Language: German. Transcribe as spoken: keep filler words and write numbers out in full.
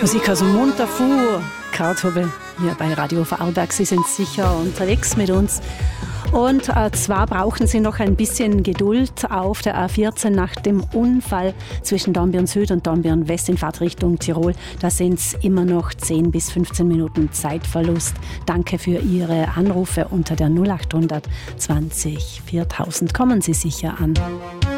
Musik aus dem Montafu, Krauthubbel hier bei Radio Vorarlberg. Sie sind sicher unterwegs mit uns. Und äh, zwar brauchen Sie noch ein bisschen Geduld auf der A vierzehn nach dem Unfall zwischen Dornbirn Süd und Dornbirn West in Fahrtrichtung Tirol. Da sind es immer noch zehn bis fünfzehn Minuten Zeitverlust. Danke für Ihre Anrufe unter der null acht hundert zwanzig viertausend. Kommen Sie sicher an.